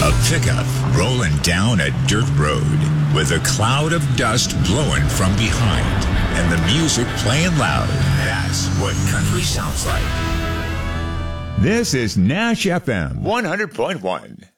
A pickup rolling down a dirt road with a cloud of dust blowing from behind and the music playing loud. That's what country sounds like. This is Nash FM 100.1.